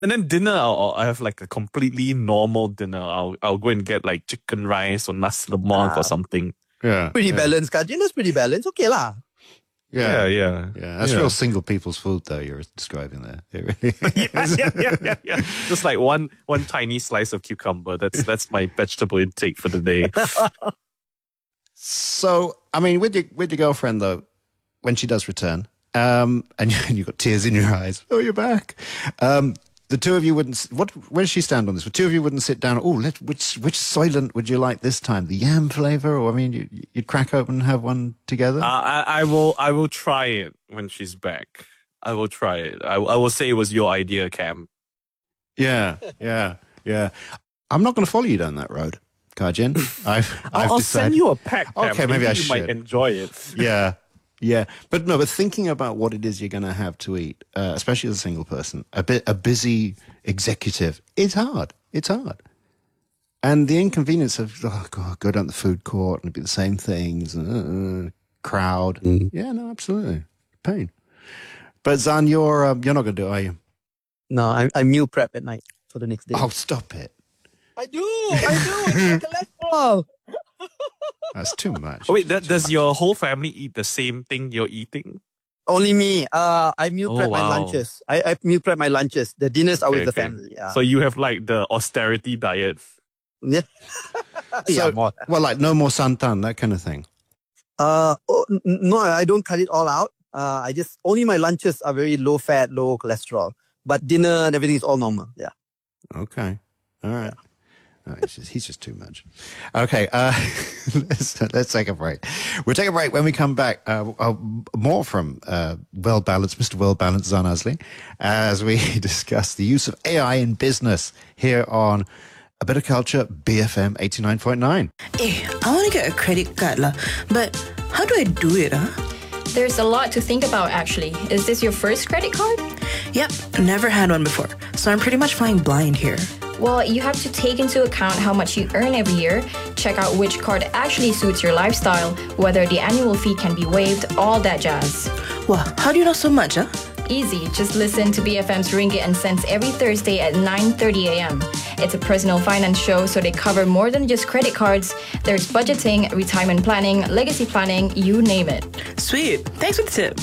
And then dinner, I have like a completely normal dinner. I'll go and get like chicken rice or nasi lemak or something. Yeah. Pretty balanced. Dinner's pretty balanced. Okay lah. Yeah. Yeah. That's real single people's food, though, you're describing there. It really Yeah. Just like one tiny slice of cucumber. That's my vegetable intake for the day. So, I mean, with your girlfriend, though, when she does return, and you've got tears in your eyes, oh, you're back. The two of you wouldn't. Where does she stand on this? The two of you wouldn't sit down. Oh, which Soylent would you like this time? The yam flavor, or I mean, you'd crack open and have one together. I will try it when she's back. I will try it. I will say it was your idea, Cam. Yeah. I'm not going to follow you down that road, Kar-Jin. I'll send you a pack. Cam. Okay, maybe I should. You might enjoy it. Yeah, but thinking about what it is you're going to have to eat, especially as a single person, a busy executive, it's hard. It's hard. And the inconvenience of, oh God, go down to the food court and it'd be the same things, crowd. Yeah, no, absolutely. Pain. But Zan, you're not going to do it, are you? No, I meal prep at night for the next day. Oh, stop it. I do. It's cholesterol. That's too much. Oh, wait, does your whole family eat the same thing you're eating? Only me. I meal prep my lunches. I meal prep my lunches. The dinners are with the family. Yeah. So you have like the austerity diet. Yeah. Well, like no more santan, that kind of thing. No, I don't cut it all out. Only my lunches are very low fat, low cholesterol. But dinner and everything is all normal. Yeah. Okay. All right. No, he's just too much. Okay, let's take a break. We'll take a break. When we come back, more from Well Balanced, Mr. Well Balanced Zan Azli, as we discuss the use of AI in business here on A Bit of Culture, BFM 89.9. Hey, I want to get a credit card, but how do I do it? There's a lot to think about, actually. Is this your first credit card? Yep, never had one before, so I'm pretty much flying blind here. Well, you have to take into account how much you earn every year, check out which card actually suits your lifestyle, whether the annual fee can be waived, all that jazz. Wow, how do you know so much, Easy. Just listen to BFM's Ringgit and Cents every Thursday at 9:30 a.m. It's a personal finance show, so they cover more than just credit cards. There's budgeting, retirement planning, legacy planning, you name it. Sweet. Thanks for the tip.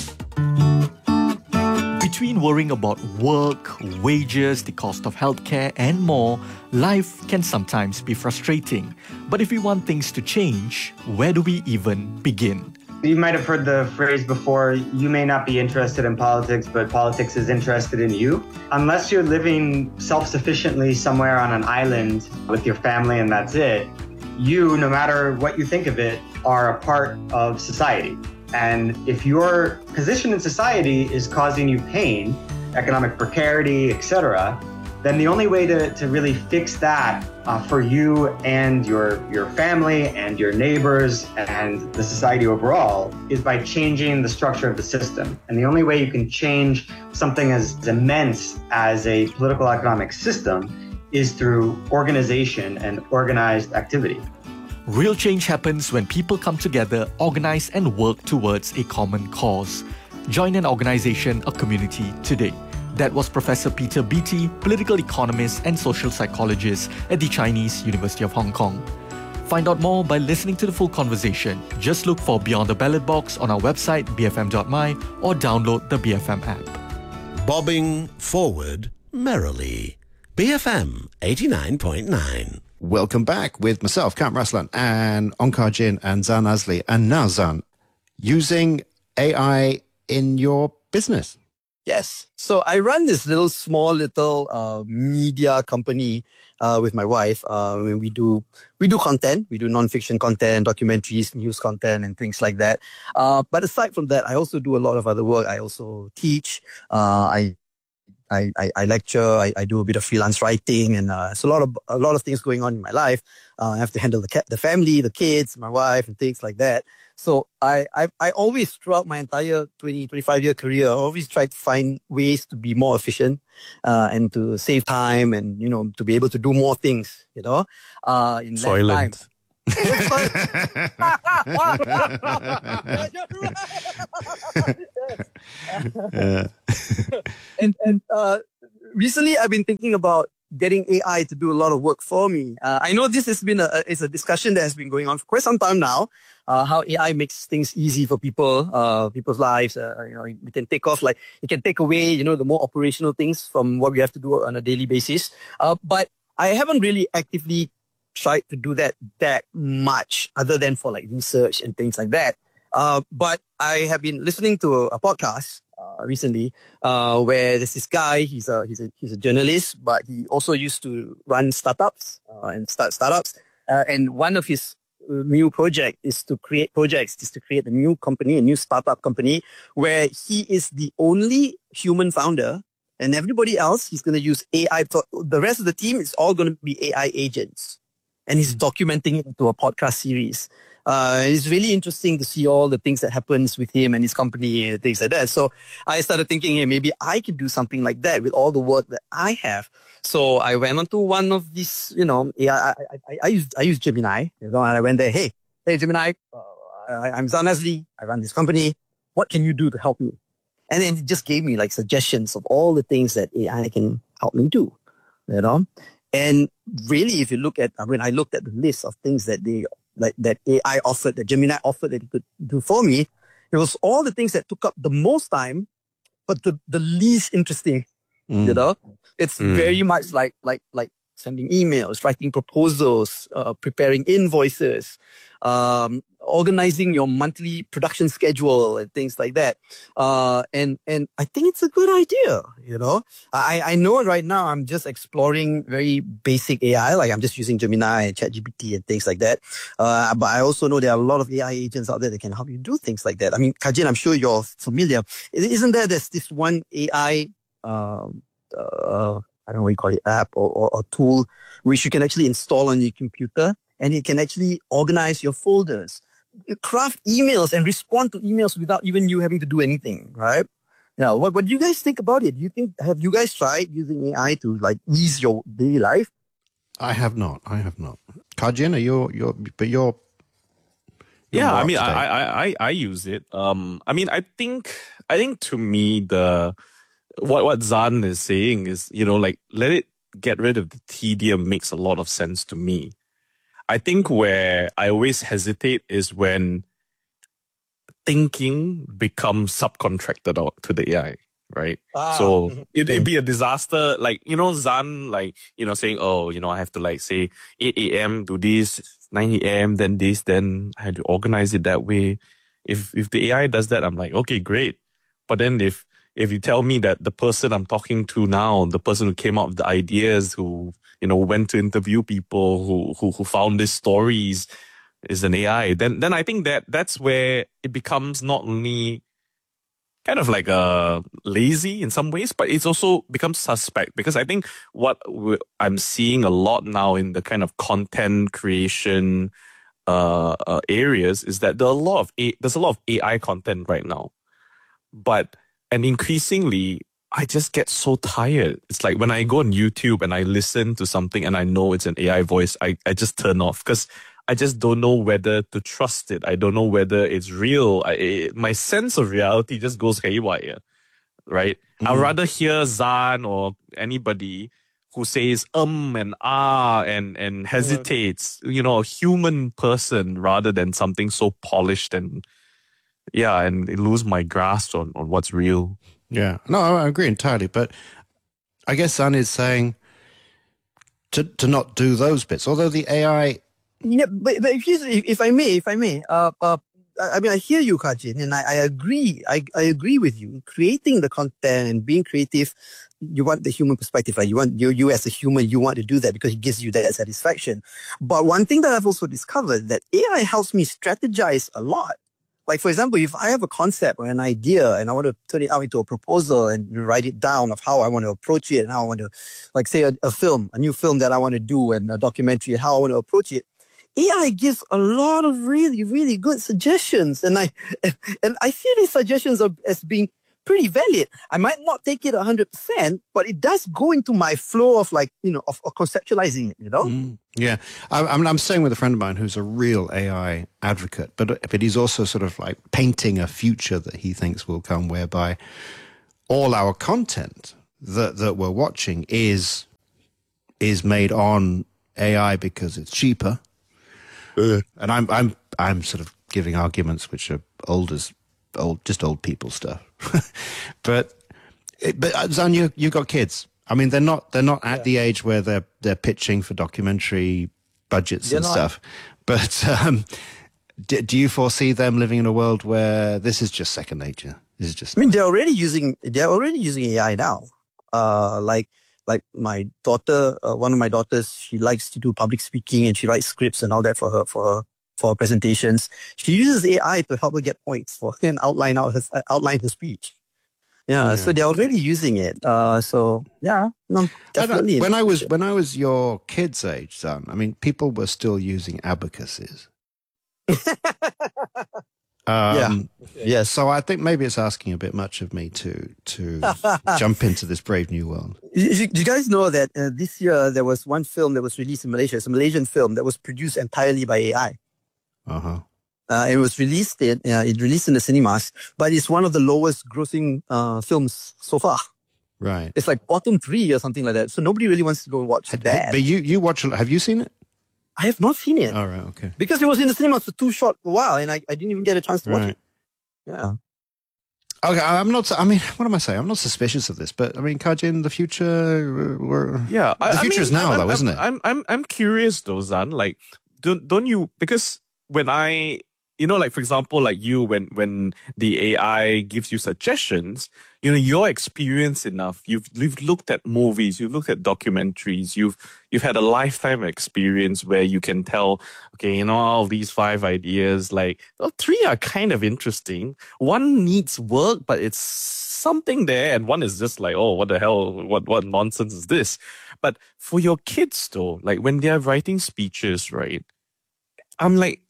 Between worrying about work, wages, the cost of healthcare, and more, life can sometimes be frustrating. But if we want things to change, where do we even begin? You might have heard the phrase before, you may not be interested in politics, but politics is interested in you. Unless you're living self-sufficiently somewhere on an island with your family and that's it, you, no matter what you think of it, are a part of society. And if your position in society is causing you pain, economic precarity, etc., then the only way to really fix that for you and your family and your neighbors and the society overall is by changing the structure of the system. And the only way you can change something as immense as a political economic system is through organization and organized activity. Real change happens when people come together, organize, and work towards a common cause. Join an organization or community today. That was Professor Peter Beattie, political economist and social psychologist at the Chinese University of Hong Kong. Find out more by listening to the full conversation. Just look for Beyond the Ballot Box on our website, bfm.my, or download the BFM app. Bobbing forward merrily. BFM 89.9. Welcome back with myself, Cam Raslan, and Onkar Jin and Zan Azli. And now, Zan, using AI in your business. Yes. So I run this small media company with my wife. We do content. We do non-fiction content, documentaries, news content, and things like that. But aside from that, I also do a lot of other work. I also teach. I lecture. I do a bit of freelance writing, and it's a lot of things going on in my life. I have to handle the family, the kids, my wife, and things like that. So I always, throughout my entire 25-year career, I always try to find ways to be more efficient and to save time and, to be able to do more things, in less time. And recently I've been thinking about getting AI to do a lot of work for me. I know this has been it's a discussion that has been going on for quite some time now. How AI makes things easy for people's lives. We can take off, like, it can take away, the more operational things from what we have to do on a daily basis. But I haven't really actively tried to do that much, other than for like research and things like that. But I have been listening to a podcast recently, where there's this guy. He's a journalist, but he also used to run startups and start startups. And one of his new project is to create a new company, a new startup company, where he is the only human founder, and everybody else, he's going to use AI. So the rest of the team is all going to be AI agents, and he's documenting it into a podcast series. It's really interesting to see all the things that happens with him and his company and things like that. So I started thinking, hey, maybe I could do something like that with all the work that I have. So I went onto one of these, AI. I use Gemini, and I went there. Hey Gemini, I'm Zan Azli. I run this company. What can you do to help me? And then it just gave me like suggestions of all the things that AI can help me do, And really, if you look at, when I looked at the list of things that that AI offered, that Gemini offered that it could do for me, it was all the things that took up the most time, but the least interesting. It's very much like sending emails, writing proposals, preparing invoices, organizing your monthly production schedule and things like that. And I think it's a good idea, I know right now I'm just exploring very basic AI, like I'm just using Gemini and ChatGPT and things like that. But I also know there are a lot of AI agents out there that can help you do things like that. I mean, Kajin, I'm sure you're familiar. Isn't there's this one AI, I don't know what you call it, app or tool, which you can actually install on your computer, and it can actually organize your folders, craft emails, and respond to emails without even you having to do anything, right? Now, what do you guys think about it? Have you guys tried using AI to like ease your daily life? I have not. Kajin, you're yeah, I mean, I use it. I mean, I think to me, what Zan is saying is, let it get rid of the tedium makes a lot of sense to me. I think where I always hesitate is when thinking becomes subcontracted out to the AI, right? So it'd be a disaster. Like, Zan, saying, I have to say 8 a.m. do this, 9 a.m. then this, then I had to organize it that way. If the AI does that, I'm like, okay, great. But then if you tell me that the person I'm talking to now, the person who came up with the ideas, who went to interview people, who found these stories, is an AI, then I think that's where it becomes not only kind of like lazy in some ways, but it's also becomes suspect, because I think what I'm seeing a lot now in the kind of content creation areas is that there's a lot of AI content right now, and increasingly, I just get so tired. It's like when I go on YouTube and I listen to something and I know it's an AI voice, I just turn off, because I just don't know whether to trust it. I don't know whether it's real. My sense of reality just goes haywire, right? I'd rather hear Zan or anybody who says and ah and hesitates, a human person, rather than something so polished and lose my grasp on what's real. Yeah, no, I agree entirely. But I guess Zan is saying to not do those bits. Although the AI, but if I may, I mean, I hear you, Kajin, and I agree. I agree with you. Creating the content and being creative, you want the human perspective, right? You want you as a human, you want to do that because it gives you that satisfaction. But one thing that I've also discovered, that AI helps me strategize a lot. Like, for example, if I have a concept or an idea and I want to turn it out into a proposal and write it down of how I want to approach it and how I want to, like, say a new film that I want to do, and a documentary, how I want to approach it, AI gives a lot of really, really good suggestions. And I see these suggestions as being pretty valid. I might not take it 100%, but it does go into my flow of of conceptualizing it, Yeah. I'm staying with a friend of mine who's a real AI advocate, but he's also sort of like painting a future that he thinks will come whereby all our content that we're watching is made on AI because it's cheaper. And I'm sort of giving arguments which are just old people stuff. but Zan, you got kids. I mean, they're not at the age where they're pitching for documentary budgets and stuff. But do you foresee them living in a world where this is just second nature? This is just. I mean, they're already using AI now. Like my daughter, one of my daughters, she likes to do public speaking and she writes scripts and all that for her presentations. She uses AI to help her get points and outline her speech. Yeah, so they're already using it. Definitely. When I was your kids' age, son, I mean, people were still using abacuses. Yes. So I think maybe it's asking a bit much of me to jump into this brave new world. Do you guys know that this year there was one film that was released in Malaysia? It's a Malaysian film that was produced entirely by AI. It was released in the cinemas, but it's one of the lowest grossing films so far. Right. It's like bottom 3 or something like that. So nobody really wants to go watch that. But you watch. Have you seen it? I have not seen it. All right. Okay. Because it was in the cinemas for too short a while, and I didn't even get a chance to watch it. Yeah. Okay, I'm not. I mean, what am I saying? I'm not suspicious of this, but I mean, Kajin, the future. The future is now, though, isn't it? I'm curious, though, Zan. Like, don't you? Because when I, like for example, like you, when the AI gives you suggestions, you're experienced enough. You've looked at movies, you've looked at documentaries, you've had a lifetime experience where you can tell, okay, all these 5 ideas, like 3 are kind of interesting. 1 needs work, but it's something there, and 1 is just like, oh, what the hell? What nonsense is this? But for your kids, though, like when they're writing speeches, right? I'm like,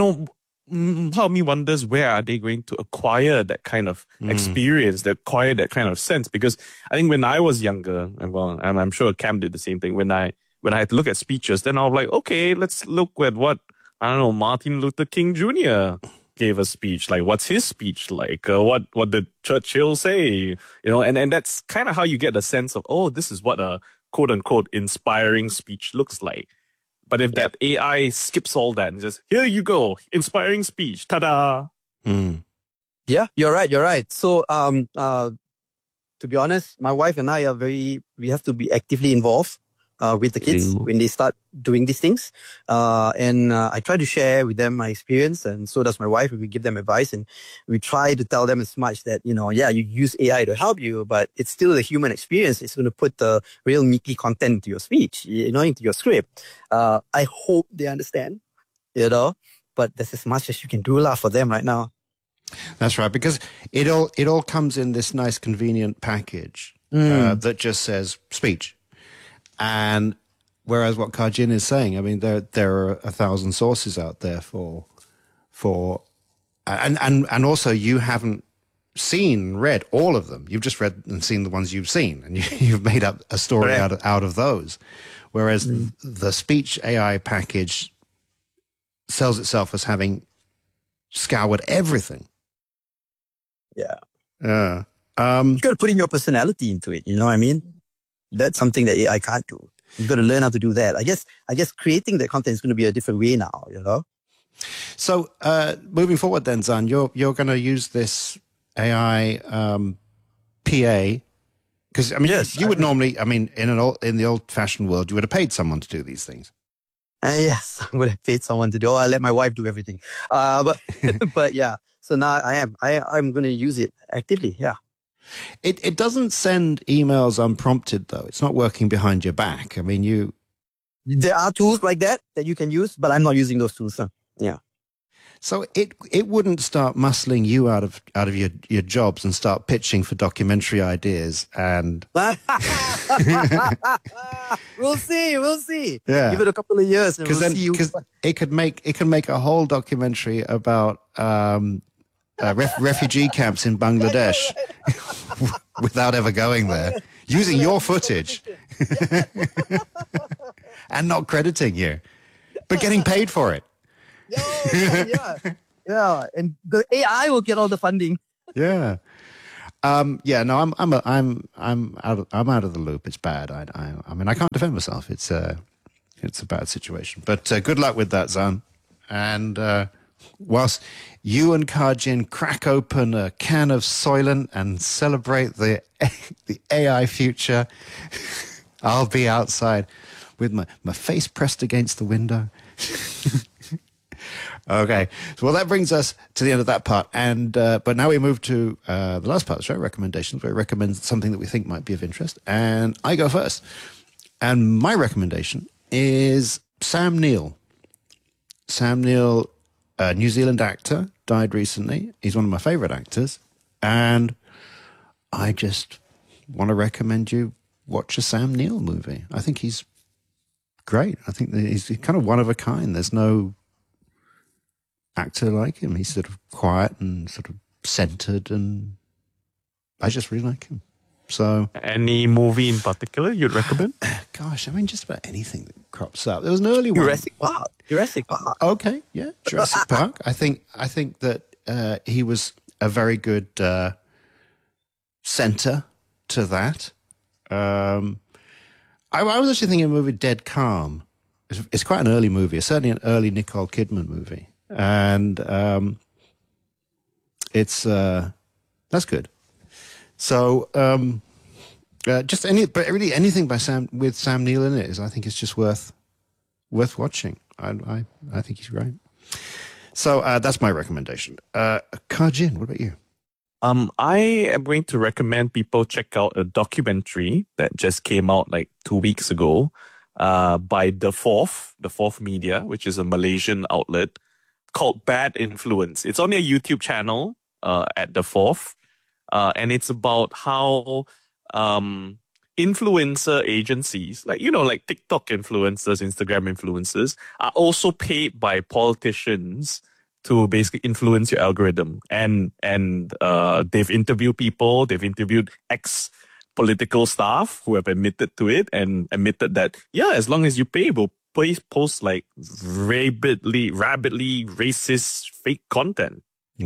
part of me wonders where are they going to acquire that kind of experience, acquire that kind of sense? Because I think when I was younger, and I'm sure Cam did the same thing, when I had to look at speeches, then I was like, okay, let's look at what, I don't know, Martin Luther King Jr. gave a speech. Like, what's his speech like? What did Churchill say? And that's kind of how you get a sense of, oh, this is what a quote unquote inspiring speech looks like. But if that AI skips all that and just, here you go, inspiring speech, ta-da. Yeah, you're right. So, to be honest, my wife and I we have to be actively involved with the kids when they start doing these things. And I try to share with them my experience, and so does my wife. We give them advice, and we try to tell them as much that, you use AI to help you, but it's still the human experience. It's going to put the real meaty content into your speech, into your script. I hope they understand, but that's as much as you can do for them right now. That's right, because it all comes in this nice convenient package that just says speech. And whereas what Kajin is saying, I mean, there are 1,000 sources out there for and also you haven't read all of them. You've just read and seen the ones you've seen, and you've made up a story out of those. Whereas the speech AI package sells itself as having scoured everything. Yeah. You got to put in your personality into it. You know what I mean? That's something that AI can't do. You've got to learn how to do that. I guess creating that content is going to be a different way now, So, moving forward then, Zan, you're going to use this AI PA, because, I mean, yes, you would normally, I mean, in the old-fashioned world, you would have paid someone to do these things. Yes, I would have paid someone to do. I let my wife do everything. But yeah. So now I'm going to use it actively. Yeah. It doesn't send emails unprompted, though. It's not working behind your back. I mean, there are tools like that you can use, but I'm not using those tools. Yeah. So it wouldn't start muscling you out of your jobs and start pitching for documentary ideas and. We'll see. Yeah. Give it a couple of years and we'll see. Because it can make a whole documentary about refugee camps in Bangladesh without ever going there, using your footage and not crediting you, but getting paid for it. Yeah, and the AI will get all the funding. Yeah. No, I'm out of the loop. It's bad. I mean, I can't defend myself. It's a bad situation. But good luck with that, Zan. And whilst you and Kajin crack open a can of Soylent and celebrate the AI future, I'll be outside with my face pressed against the window. Okay, so well, that brings us to the end of that part, and but now we move to the last part of the show, recommendations, where I recommend something that we think might be of interest, and I go first. And my recommendation is Sam Neill. Sam Neill, a New Zealand actor, died recently. He's one of my favourite actors, and I just want to recommend you watch a Sam Neill movie. I think he's great. I think that he's kind of one of a kind. There's no actor like him. He's sort of quiet and sort of centered, and I just really like him. So, any movie in particular you'd recommend? Gosh, I mean, just about anything that crops up. There was an early one. Jurassic Park. Okay, yeah, Jurassic Park. I think that he was a very good center to that. I was actually thinking of the movie Dead Calm. It's quite an early movie. It's certainly an early Nicole Kidman movie. And it's that's good. So just anything by Sam with Sam Neill in it I think it's just worth watching. I think he's great. So that's my recommendation. Kajin, what about you? I am going to recommend people check out a documentary that just came out like 2 weeks ago by The Fourth Media, which is a Malaysian outlet, called Bad Influence. It's on their YouTube channel at The Fourth, and it's about how influencer agencies, like TikTok influencers, Instagram influencers, are also paid by politicians to basically influence your algorithm. And they've interviewed people, they've interviewed ex-political staff who have admitted to it and admitted that, as long as you pay, we'll post like rabidly racist fake content.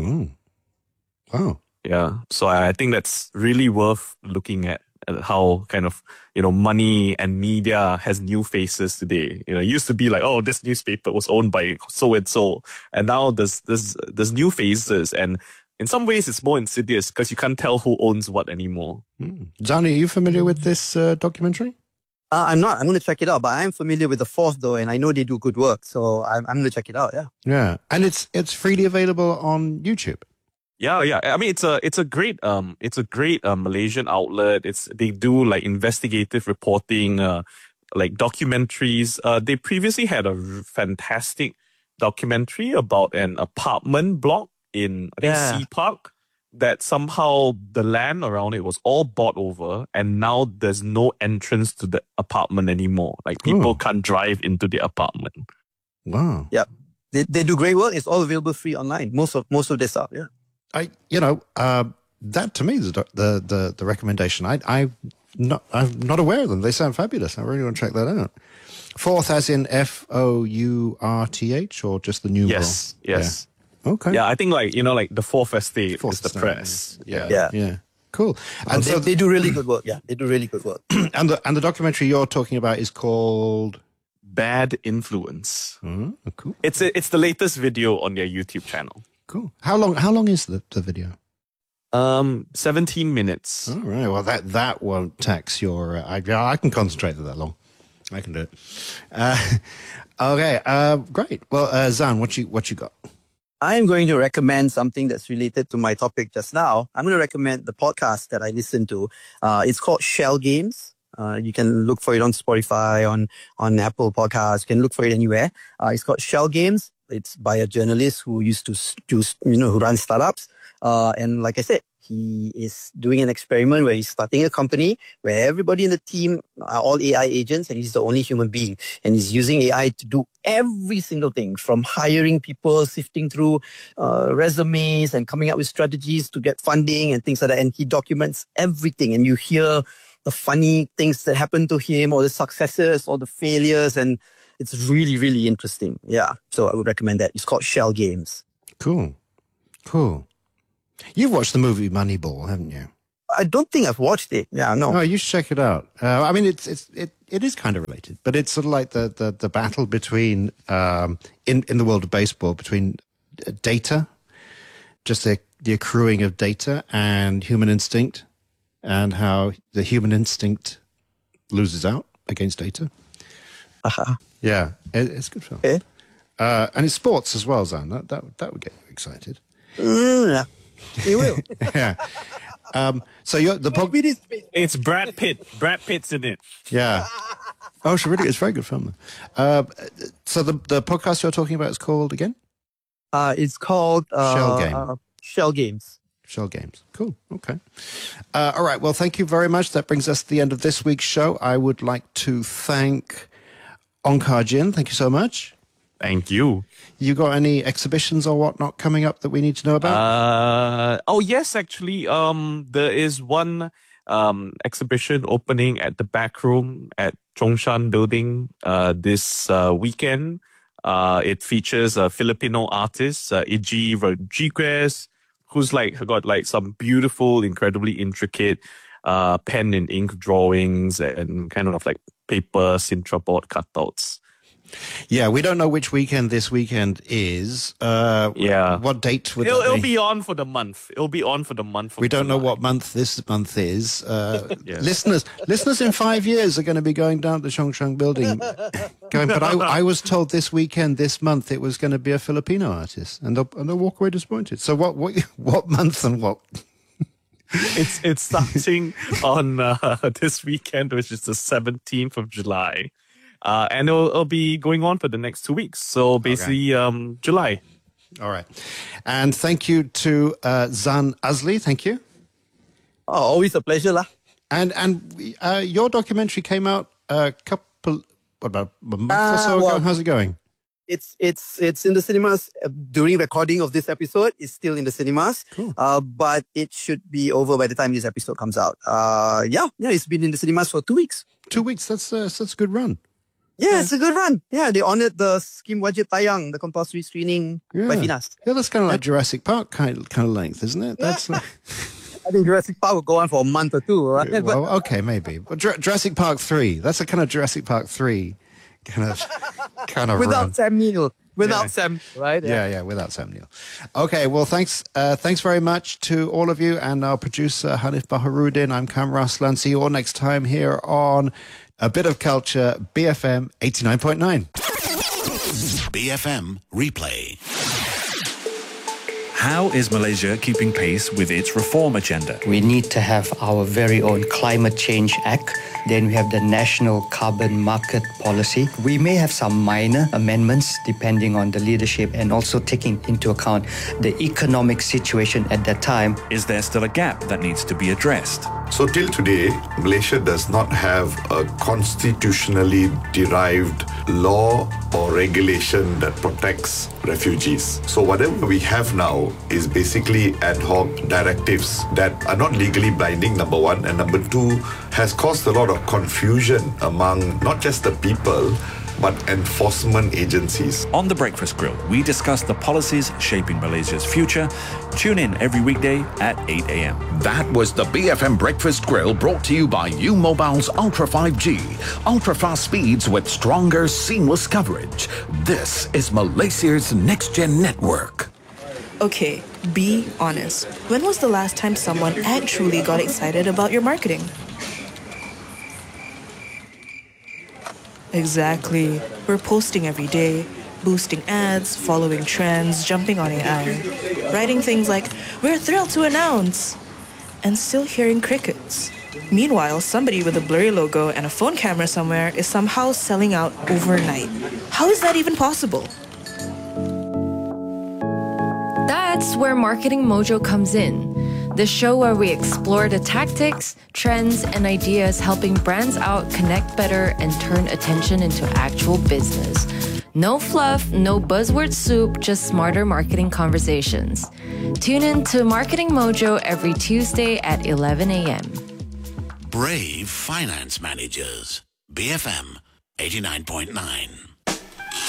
Wow. Yeah. So I think that's really worth looking at how kind of, money and media has new faces today. It used to be like, oh, this newspaper was owned by so-and-so. And now there's new faces. And in some ways it's more insidious because you can't tell who owns what anymore. Zani, are you familiar with this documentary? I'm not. I'm going to check it out. But I'm familiar with The Fourth, though, and I know they do good work. So I'm going to check it out, yeah. Yeah. And it's freely available on YouTube. Yeah. I mean, it's a great Malaysian outlet. They do like investigative reporting, like documentaries. They previously had a fantastic documentary about an apartment block in Sea Park that somehow the land around it was all bought over, and now there's no entrance to the apartment anymore. Like people can't drive into the apartment. Wow. Yeah, they do great work. It's all available free online. Most of their stuff. Yeah. That to me is the recommendation. I'm not aware of them. They sound fabulous. I really want to check that out. Fourth, as in FOURTH, or just the numeral? Yes. Yeah. Okay. Yeah, I think like the Fourth Estate is the press. Yeah. Cool. And they do really good work. Yeah, they do really good work. and the documentary you're talking about is called Bad Influence. Cool. It's the latest video on their YouTube channel. Cool. How long is the video? 17 minutes. All right. Well, that won't tax your. I can concentrate for that long. I can do it. Okay. Great. Well, Zan, what you got? I'm going to recommend something that's related to my topic just now. I'm going to recommend the podcast that I listen to. It's called Shell Games. You can look for it on Spotify, on Apple Podcasts. You can look for it anywhere. It's called Shell Games. It's by a journalist who used to who runs startups. And like I said, He is doing an experiment where he's starting a company where everybody in the team are all AI agents and he's the only human being. And he's using AI to do every single thing, from hiring people, sifting through resumes and coming up with strategies to get funding and things like that. And he documents everything. And you hear the funny things that happen to him, or the successes or the failures. And it's really, really interesting. Yeah. So I would recommend that. It's called Shell Games. Cool. You've watched the movie Moneyball, haven't you? I don't think I've watched it. Yeah, no. Oh, you should check it out. I mean, it is kind of related, but it's sort of like the battle between in the world of baseball between data, just the accruing of data, and human instinct, and how the human instinct loses out against data. Yeah, it's a good film. Okay. And it's sports as well, Zan. That would get you excited. Yeah, it will. Yeah. So It's Brad Pitt. Brad Pitt's in it. Yeah. Oh, it's a very good film. So the podcast you're talking about is called again? It's called Shell Game. Shell Games. Shell Games. Cool. Okay. All right. Well, thank you very much. That brings us to the end of this week's show. I would like to thank Onkar Jin. Thank you so much. Thank you. You got any exhibitions or whatnot coming up that we need to know about? Oh yes, actually, there is one exhibition opening at the back room at Zhongshan Building this weekend. It features a Filipino artist, Iggy Rodriguez, who's got some beautiful, incredibly intricate pen and ink drawings and kind of like paper Sintra board cutouts. Yeah, we don't know which weekend this weekend is. What date would it'll be on for the month. We don't know what month this month is. Listeners in 5 years are going to be going down to Zhongshan Building. But I was told this weekend, this month, it was going to be a Filipino artist, and they'll walk away disappointed. So what month and what? It's starting on this weekend, which is the 17th of July. And it'll be going on for the next 2 weeks. So basically, July. All right. And thank you to Zan Azli. Thank you. Oh, always a pleasure, lah. And your documentary came out a month or so ago. How's it going? It's in the cinemas during recording of this episode. It's still in the cinemas. Cool. But it should be over by the time this episode comes out. It's been in the cinemas for 2 weeks. 2 weeks. That's a good run. Yeah, it's a good run. Yeah, they honored the Skim Wajib Tayang, the compulsory screening by Finas. Yeah, that's kind of like Jurassic Park kind of length, isn't it? That's like... I think Jurassic Park will go on for a month or two, right? Well, okay, maybe. But Jurassic Park 3, that's a kind of Jurassic Park 3 kind of without run. Sam Neill. Without Sam, right? Yeah, without Sam Neill. Okay, well, thanks very much to all of you and our producer, Hanif Baharuddin. I'm Kamran Aslan. See you all next time here on A Bit of Culture, BFM 89.9. BFM Replay. How is Malaysia keeping pace with its reform agenda? We need to have our very own Climate Change Act. Then we have the National Carbon Market Policy. We may have some minor amendments depending on the leadership and also taking into account the economic situation at that time. Is there still a gap that needs to be addressed? So till today, Malaysia does not have a constitutionally derived law or regulation that protects refugees. So whatever we have now is basically ad hoc directives that are not legally binding, number one, and number two, has caused a lot of confusion among not just the people, but enforcement agencies. On The Breakfast Grill, we discuss the policies shaping Malaysia's future. Tune in every weekday at 8 a.m. That was the BFM Breakfast Grill, brought to you by U-Mobile's Ultra 5G. Ultra-fast speeds with stronger, seamless coverage. This is Malaysia's next-gen network. Okay, be honest. When was the last time someone actually got excited about your marketing? Exactly. We're posting every day, boosting ads, following trends, jumping on AI, writing things like, "We're thrilled to announce," and still hearing crickets. Meanwhile, somebody with a blurry logo and a phone camera somewhere is somehow selling out overnight. How is that even possible? That's where Marketing Mojo comes in. the show where we explore the tactics, trends, and ideas helping brands out, connect better, and turn attention into actual business. No fluff, no buzzword soup, just smarter marketing conversations. Tune in to Marketing Mojo every Tuesday at 11 a.m. Brave Finance Managers. BFM 89.9.